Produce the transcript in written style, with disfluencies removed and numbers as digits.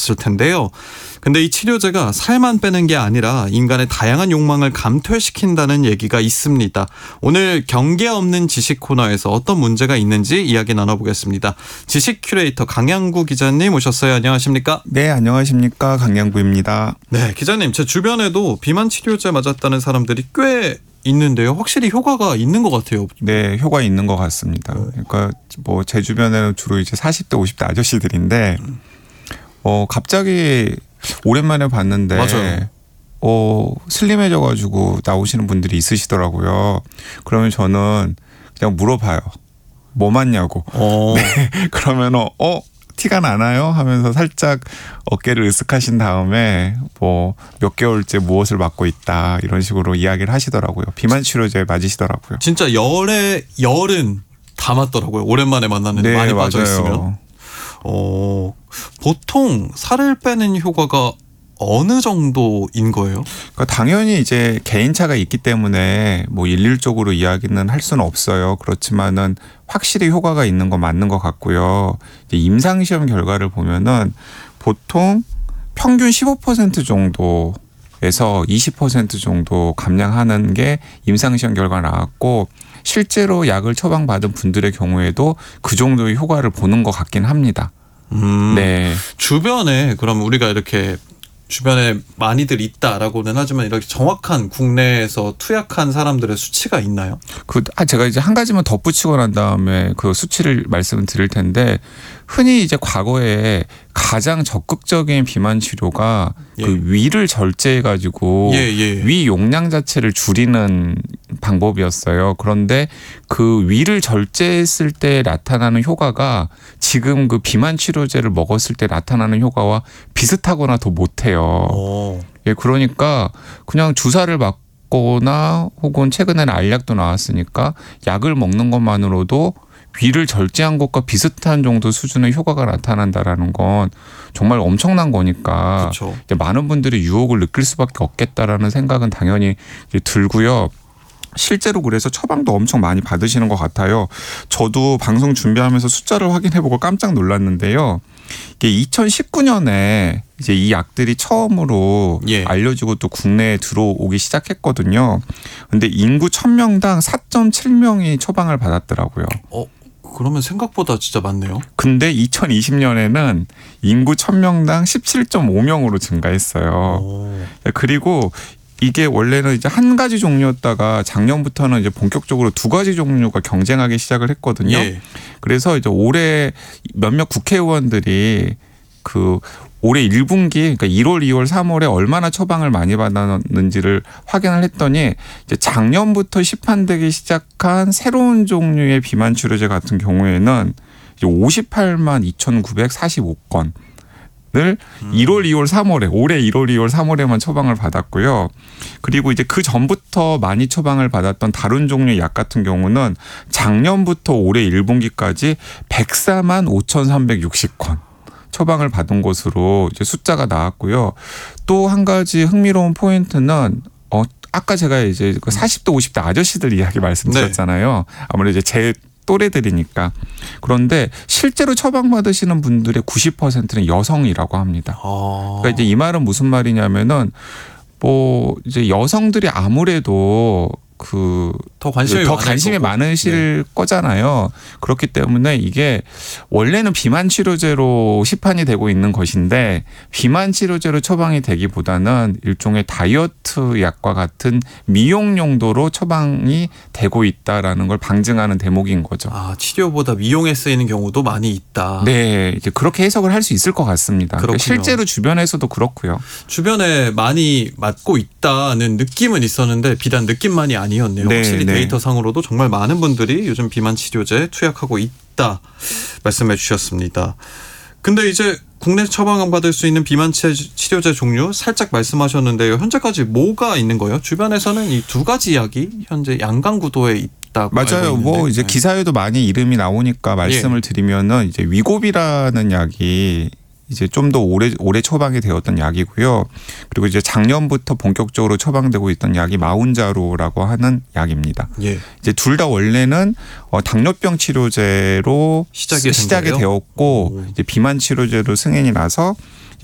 있었을 텐데요. 근데 이 치료제가 살만 빼는 게 아니라 인간의 다양한 욕망을 감퇴시킨다는 얘기가 있습니다. 오늘 경계 없는 지식 코너에서 어떤 문제가 있는지 이야기 나눠보겠습니다. 지식 큐레이터 강양구 기자님 오셨어요. 안녕하십니까? 네, 안녕하십니까. 강양구입니다. 네, 기자님, 제 주변에도 비만 치료제 맞았다는 사람들이 꽤 있는데요. 확실히 효과가 있는 것 같아요. 네, 효과 있는 것 같습니다. 그러니까 뭐 제 주변에는 주로 이제 40대, 50대 아저씨들인데, 갑자기 오랜만에 봤는데, 맞아요. 슬림해져가지고 나오시는 분들이 있으시더라고요. 그러면 저는 그냥 물어봐요. 뭐 맞냐고. 네, 그러면은 티가 나나요? 하면서 살짝 어깨를 으쓱하신 다음에 뭐 몇 개월째 무엇을 맞고 있다 이런 식으로 이야기를 하시더라고요. 비만 치료제 맞으시더라고요. 진짜 열은 다 맞더라고요. 오랜만에 만났는데 네, 많이 맞아요. 빠져 있으면. 보통 살을 빼는 효과가 어느 정도인 거예요? 그러니까 당연히 이제 개인차가 있기 때문에 뭐 일률적으로 이야기는 할 수는 없어요. 그렇지만은 확실히 효과가 있는 건 맞는 것 같고요. 이제 임상시험 결과를 보면은 보통 평균 15% 정도에서 20% 정도 감량하는 게 임상시험 결과 나왔고 실제로 약을 처방받은 분들의 경우에도 그 정도의 효과를 보는 것 같긴 합니다. 네. 주변에 그럼 우리가 이렇게 주변에 많이들 있다라고는 하지만 이렇게 정확한 국내에서 투약한 사람들의 수치가 있나요? 제가 이제 한 가지만 덧붙이고 난 다음에 그 수치를 말씀을 드릴 텐데 흔히 이제 과거에 가장 적극적인 비만 치료가 그 위를 절제해 가지고 위 용량 자체를 줄이는 방법이었어요. 그런데 그 위를 절제했을 때 나타나는 효과가 지금 그 비만 치료제를 먹었을 때 나타나는 효과와 비슷하거나 더 못해요. 그러니까 그냥 주사를 맞거나 혹은 최근에는 알약도 나왔으니까 약을 먹는 것만으로도 위를 절제한 것과 비슷한 정도 수준의 효과가 나타난다라는 건 정말 엄청난 거니까 많은 분들이 유혹을 느낄 수밖에 없겠다라는 생각은 당연히 들고요. 실제로 그래서 처방도 엄청 많이 받으시는 것 같아요. 저도 방송 준비하면서 숫자를 확인해보고 깜짝 놀랐는데요. 이게 2019년에 이제 이 약들이 처음으로 알려지고 또 국내에 들어오기 시작했거든요. 근데 인구 1000명당 4.7명이 처방을 받았더라고요. 그러면 생각보다 진짜 많네요. 근데 2020년에는 인구 1000명당 17.5명으로 증가했어요. 그리고 이게 원래는 이제 한 가지 종류였다가 작년부터는 이제 본격적으로 두 가지 종류가 경쟁하기 시작을 했거든요. 그래서 이제 올해 몇몇 국회의원들이 그 올해 1분기 그러니까 1월, 2월, 3월에 얼마나 처방을 많이 받았는지를 확인을 했더니 이제 작년부터 시판되기 시작한 새로운 종류의 비만 치료제 같은 경우에는 이제 58만 2,945건. 을 1월, 2월, 3월에 올해 1월, 2월, 3월에만 처방을 받았고요. 그리고 이제 그 전부터 많이 처방을 받았던 다른 종류의 약 같은 경우는 작년부터 올해 1분기까지 104만 5,360건 처방을 받은 것으로 이제 숫자가 나왔고요. 또 한 가지 흥미로운 포인트는 아까 제가 이제 40대, 50대 아저씨들 이야기 말씀드렸잖아요. 아무래도 이제 제 또래들이니까. 그런데 실제로 처방받으시는 분들의 90%는 여성이라고 합니다. 그러니까 이제 이 말은 무슨 말이냐면은 뭐 이제 여성들이 아무래도 더 관심이 많으실 거잖아요. 그렇기 때문에 이게 원래는 비만 치료제로 시판이 되고 있는 것인데 비만 치료제로 처방이 되기보다는 일종의 다이어트 약과 같은 미용 용도로 처방이 되고 있다라는 걸 방증하는 대목인 거죠. 치료보다 미용에 쓰이는 경우도 많이 있다. 네, 이제 그렇게 해석을 할 수 있을 것 같습니다. 그러니까 실제로 주변에서도 그렇고요. 주변에 많이 맞고 있다는 느낌은 있었는데 비단 느낌만이 아니었네요. 확실히 데이터 상으로도 정말 많은 분들이 요즘 비만 치료제 투약하고 있다 말씀해 주셨습니다. 근데 이제 국내 처방받을 수 있는 비만 치료제 종류 살짝 말씀하셨는데요. 현재까지 뭐가 있는 거예요? 주변에서는 이 두 가지 약이 현재 양강구도에 있다고 맞아요. 알고 있는데. 뭐 이제 기사에도 많이 이름이 나오니까 말씀을 드리면은 이제 위고비라는 약이 이제 좀 더 오래 처방이 되었던 약이고요. 그리고 이제 작년부터 본격적으로 처방되고 있던 약이 마운자로라고 하는 약입니다. 이제 둘 다 원래는 당뇨병 치료제로 시작이 되었고 이제 비만 치료제로 승인이 나서